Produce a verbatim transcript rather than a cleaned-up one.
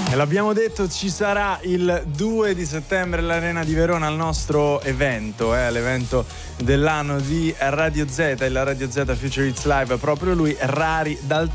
E l'abbiamo detto, ci sarà il due di settembre all'Arena di Verona al nostro evento, eh, l'evento dell'anno di Radio Z, il Radio Z Future Hits Live, proprio lui, Rari dal